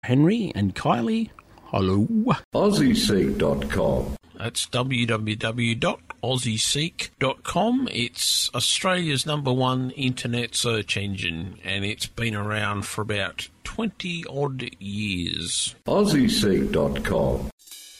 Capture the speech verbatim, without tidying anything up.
Henry and Kylie, hello. Aussie Seek dot com. That's w w w dot aussie seek dot com. It's Australia's number one internet search engine, and it's been around for about twenty odd years. Aussie Seek dot com.